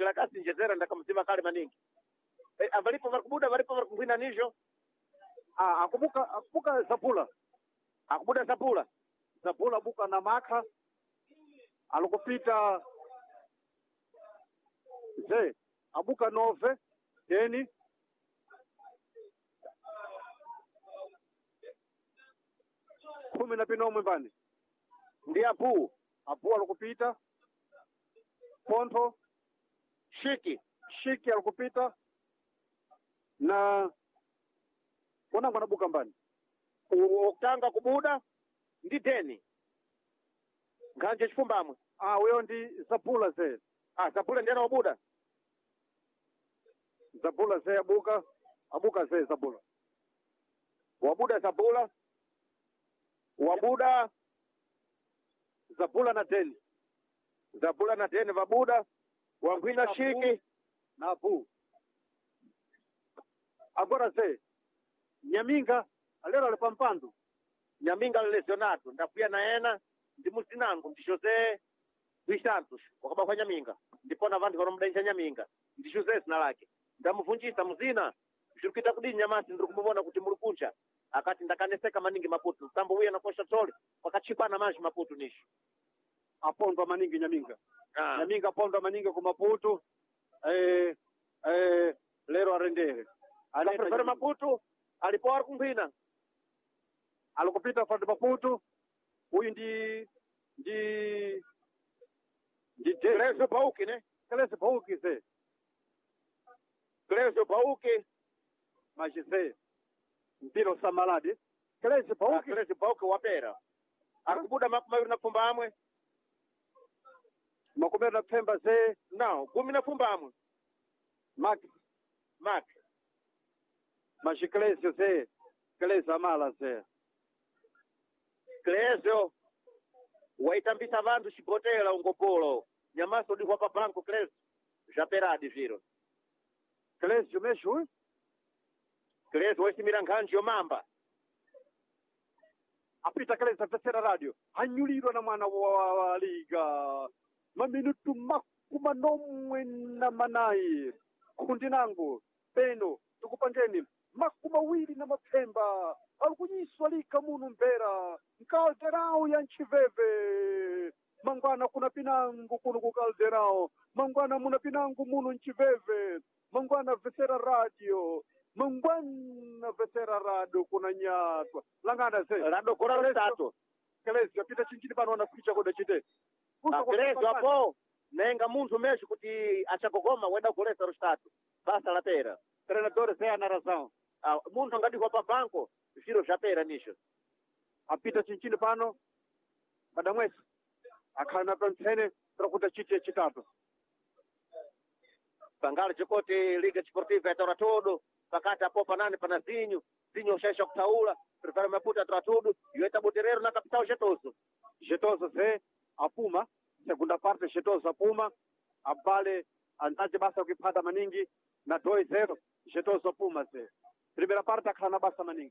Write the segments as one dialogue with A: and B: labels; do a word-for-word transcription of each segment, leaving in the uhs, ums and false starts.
A: la kasi njezera ndakamziva kale maningi e, avalipo vari kubuda varipo vari kungwina nizho
B: Ah, akubuka akubuka Zapula.
A: akubuda Zapula
B: Zapula buka na Makha. Alikupita ze abuka Nove Deni kumi na pinomwe mbani
A: ndi apu
B: Apu alikupita Ponto
A: shiki
B: Shiki alikupita na wanangu anabuka mbani
A: okutanga kubuda ndi Deni nganje chifumbamwe
B: ah huyo ndi Zapula ze
A: ah Zapula ndiye anaobuda
B: Zapula ze abuka abuka ze Zapula
A: wabuda Zapula wabuda
B: Zapula na Deni
A: Zapula na Deni vabuda wangwina shiki
B: na Apu agora ze Nyaminga alero alipampandu
A: Nyaminga lesionato ndakuya naena ndi muzinangu ndi Jose dos Santos wakaba kwa Nyaminga ndipona vantu vanomdaisha Nyaminga ndi Jose zina lake ndamuvunjisa muzina zvirikuita kudini nyamasi ndiri kumubona kuti muri kunja akati ndakaneseka maningi Maputo mtambo uye nakosha tsole pakachipana manji Maputo nisho
B: apondwa maningi Nyaminga
A: ah.
B: Nyaminga apondwa maningi ku Maputo eh eh lero arendere
A: alipofere Maputo alipo ari kungwina
B: alikupita fadi Maputo huyu ndi ndi ndi
A: Clesio Bauki ne
B: Clesio Bauki ze
A: Clesio Bauki
B: majise mpiro samaladi Clesio Bauki
A: Clesio Bauki wapera akubuda makumi mawiri na pfumba amwe
B: makumi na pfemba ze
A: no kumi na pfumba amwe
B: mak
A: mak
B: maji Clesio ze Clesio amala ze
A: Clesio waitambisa vantu chibotela ungopolo nyamaso dihwa pa banco Clesio japeradi viro
B: Clesio meshu
A: Clesio waisimira nkhanji yomamba
B: apita Clesio apesera radio anyulirwa na mwana wa, wa liga maminutu makuma nomwe na manayi kundi nangu peno tukupangeni makuma wiri na mapemba alikunyiswa lika munu mbera nkalderao ya nchiveve mangwana kuna pinangu kunu kukalderao mangwana muna pinangu munu nchiveve mangwana vesera radio mangwana vesera radio kuna nyatwa langana ze
A: rado kora stato
B: Clesio apita chinchini pano wanaficha koda chite
A: Clesio apo nenga munthu mesho kuti achakogoma weda kulesa rostatu basa lapera
B: treinador ze ana razão
A: ah, munthu angadihwa pa banco zviro zvapera nisho
B: apita chinchini pano madamwesi akhala pamphene tirakuta chite chitatu
A: pangala chikoti liga desportiva yatora todo pakati apo panani pana zinyu zinyu ushaisha kutaula prefere Maputo atora tudo yoeta boterero na capital Jetoso
B: Jetoso ze apuma segunda parte Jetoso apuma abale anzaje basa ukipata maningi na dois zero Jetoso apuma ze primeira parte akhala na basa maningi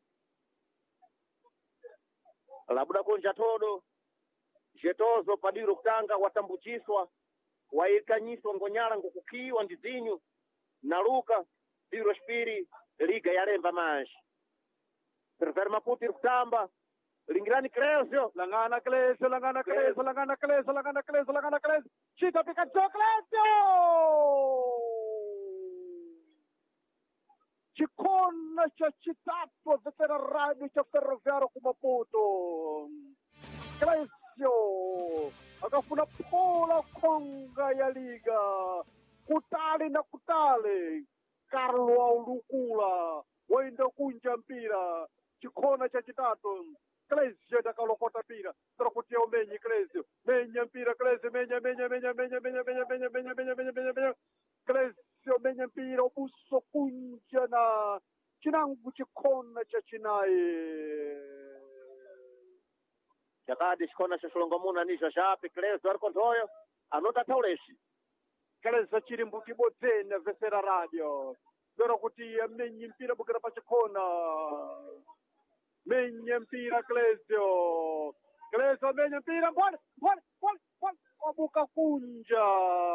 A: labuda kunja todo Jetoso padiro kutanga watambuchiswa waikanyiswa ngonyala ngokukiwa ndi zinyu na luka diro spiri liga yalemba manji prefere Maputo iri kutamba lingirani Clesio
B: langana Clesio langana Clesio langana Clesio langana Clesio langana Clesio chita pica Clesio chikona cha chitatu vetera radio cha ferroviário ku Maputo Clesio akafuna pola konga ya liga kutali na kutali Carlo Aulukula waenda kunja mpira chikona cha chitatu Clesio takalokota mpira tarakutia umenyi Clesio menya mpira Clesio menya menya menya menya menya menya menya menya menya menya menya menya Clesio menya mpira ubuso kunja na chinangu chikona cha chinaye
A: chakadi chikona cha shulongomuna nisho shapi Clesio ari konthoyo anota tauleshi
B: Clesio chiri mbuti bodzene vesera radio dora kuti amenyi mpira bukira pa chikona menya mpira Clesio Clesio menya mpira mbona mbona mbona wabuka kunja